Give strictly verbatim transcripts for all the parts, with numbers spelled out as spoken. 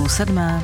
půl sedmé.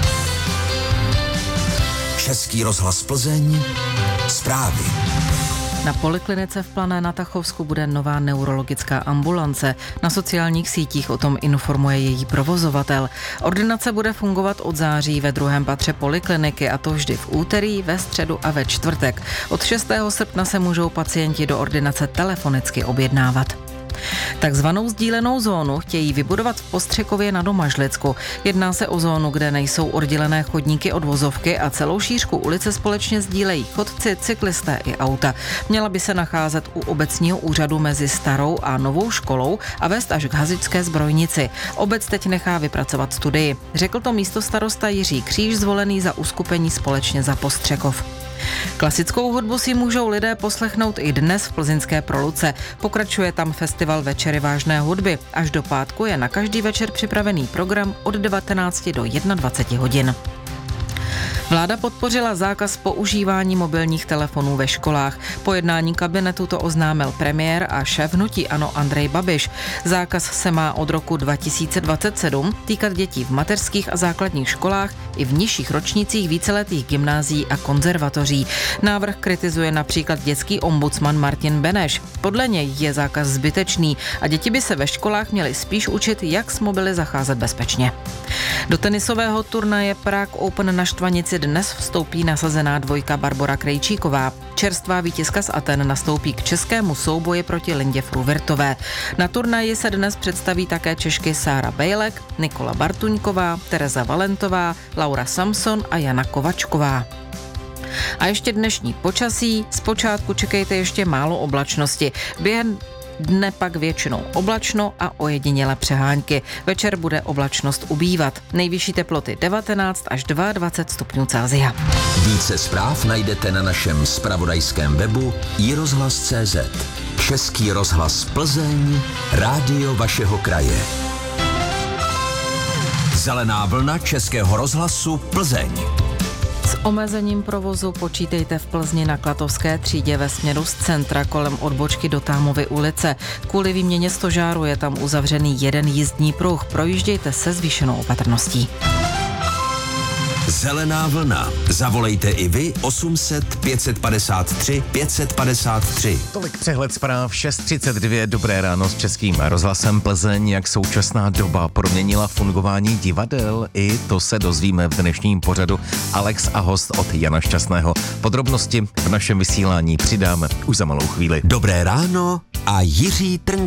Český rozhlas Plzeň, zprávy. Na poliklinice v Plané na Tachovsku bude nová neurologická ambulance. Na sociálních sítích o tom informuje její provozovatel. Ordinace bude fungovat od září ve druhém patře polikliniky, a to vždy v úterý, ve středu a ve čtvrtek. Od šestého srpna se můžou pacienti do ordinace telefonicky objednávat. Takzvanou sdílenou zónu chtějí vybudovat v Postřekově na Domažlicku. Jedná se o zónu, kde nejsou oddělené chodníky od vozovky a celou šířku ulice společně sdílejí chodci, cyklisté i auta. Měla by se nacházet u obecního úřadu mezi starou a novou školou a vést až k hasičské zbrojnici. Obec teď nechá vypracovat studii. Řekl to místostarosta Jiří Kříž, zvolený za uskupení Společně za Postřekov. Klasickou hudbu si můžou lidé poslechnout i dnes v plzeňské Proluce. Pokračuje tam festival Večery vážné hudby. Až do pátku je na každý večer připravený program od devatenácti do dvaceti jedna hodin. Vláda podpořila zákaz používání mobilních telefonů ve školách. Po jednání kabinetu to oznámil premiér a šéf hnutí ANO Andrej Babiš. Zákaz se má od roku dva tisíce dvacet sedm týkat dětí v mateřských a základních školách i v nižších ročnících víceletých gymnázií a konzervatoří. Návrh kritizuje například dětský ombudsman Martin Beneš. Podle něj je zákaz zbytečný a děti by se ve školách měly spíš učit, jak s mobily zacházet bezpečně. Do tenisového turnaje Prague Open na Štvanici dnes vstoupí nasazená dvojka Barbora Krejčíková. Čerstvá vítězka z Aten nastoupí k českému souboji proti Lindě Fruvirtové. Na turnaji se dnes představí také Češky Sára Bejlek, Nikola Bartuňková, Tereza Valentová, Laura Samson a Jana Kovačková. A ještě dnešní počasí. Zpočátku čekejte ještě málo oblačnosti. Během dne pak většinou oblačno a ojedinělé přehánky. Večer bude oblačnost ubývat. Nejvyšší teploty devatenáct až dvacet dva stupňů Celsia. Více zpráv najdete na našem zpravodajském webu i rozhlas tečka cé zet. Český rozhlas Plzeň, rádio vašeho kraje. Zelená vlna Českého rozhlasu Plzeň. S omezením provozu počítejte v Plzni na Klatovské třídě ve směru z centra kolem odbočky do Támovy ulice. Kvůli výměně stožáru je tam uzavřený jeden jízdní pruh. Projíždějte se zvýšenou opatrností. Zelená vlna. Zavolejte i vy osm set pět set padesát tři pět set padesát tři. Tolik přehled zpráv šest třicet dva. Dobré ráno s Českým rozhlasem Plzeň. Jak současná doba proměnila fungování divadel, i to se dozvíme v dnešním pořadu. Alex a host od Jana Šťastného. Podrobnosti v našem vysílání přidáme už za malou chvíli. Dobré ráno a Jiří Trnka.